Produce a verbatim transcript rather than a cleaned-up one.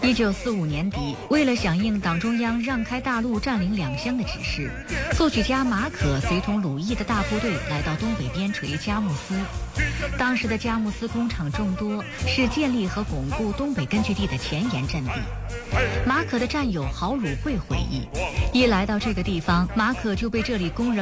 一九四五年底，为了响应党中央让开大路占领两湘的指示，作曲家马可随同鲁毅的大部队来到东北边陲佳木斯。当时的佳木斯工厂众多，是建立和巩固东北根据地的前沿阵地。马可的战友郝汝慧回忆，一来到这个地方，马可就被这里工人